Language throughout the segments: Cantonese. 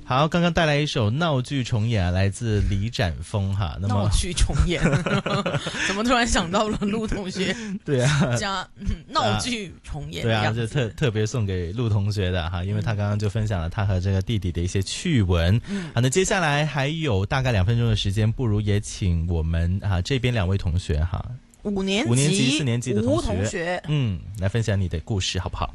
好，刚刚带来一首闹剧重演来自李展峰哈。那么闹剧重演，怎么突然想到了陆同学？ 对啊， 加闹剧重演， 对啊，就特别送给陆同学的哈，因为他刚刚就分享了他和这个弟弟的一些趣闻。好，那接下来还有大概2分钟的时间，不如也请我们这边2位同学哈，5年级、4年级的同学，来分享你的故事好不好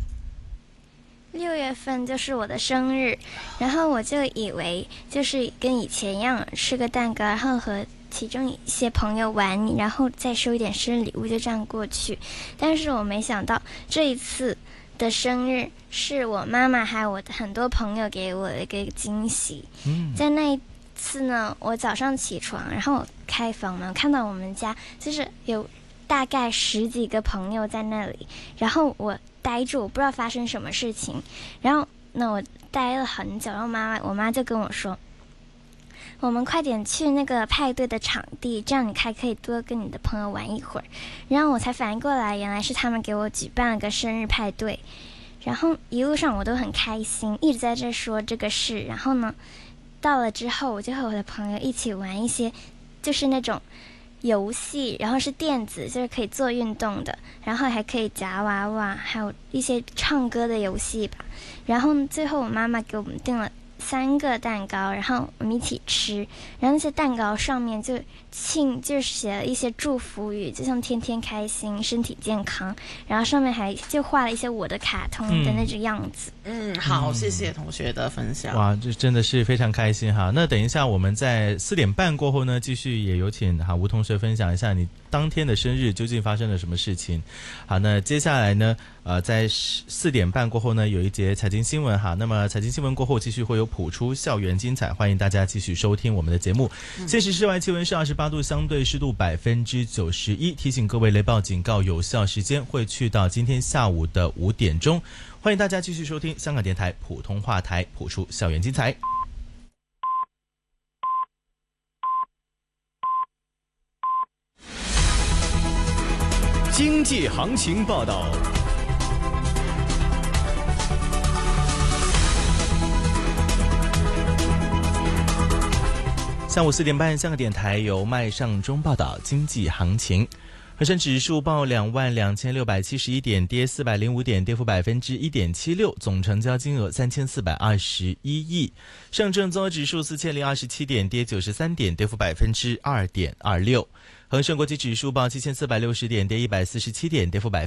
？6月份就是我的生日，然后我就以为就是跟以前一样吃个蛋糕，然后和其中一些朋友玩，然后再收一点生日礼物，就这样过去。但是我没想到这一次的生日是我妈妈还有我的很多朋友给我的一个惊喜。在那一次呢，我早上起床，然后我开房门，看到我们家就是有大概10几个朋友在那里，然后我呆住，我不知道发生什么事情。然后那我待了很久，然后我妈就跟我说，我们快点去那个派对的场地，这样你还可以多跟你的朋友玩一会儿。然后我才反应过来，原来是他们给我举办了个生日派对。然后一路上我都很开心，一直在这说这个事。然后呢，到了之后我就和我的朋友一起玩一些就是那种游戏，然后是电子，就是可以做运动的，然后还可以夹娃娃，还有一些唱歌的游戏吧。然后最后我妈妈给我们订了3个蛋糕，然后我们一起吃。然后那些蛋糕上面就写了一些祝福语，就像天天开心，身体健康。然后上面还就画了一些我的卡通的那种样子。 好，谢谢同学的分享。 哇，这真的是非常开心哈。那等一下我们在4点半过后呢，继续也有请吴同学分享一下你当天的生日究竟发生了什么事情。好，那接下来呢在4点半过后呢，有一节财经新闻哈。那么财经新闻过后继续会有谱出校园精彩，欢迎大家继续收听我们的节目。现时室外气温是28度，相对湿度91%。提醒各位，雷暴警告有效时间会去到今天下午的5点钟。欢迎大家继续收听香港电台普通话台，谱出校园精彩。 经济行情报道。 下午4点半，香港电台由麦尚中报道经济行情。恒生指数报22,671点，跌405点，跌幅1.76%，总成交金额3421亿。上证综合指数4027点，跌93点，跌幅2.26%。恒生国际指数报7460点，跌147点，跌幅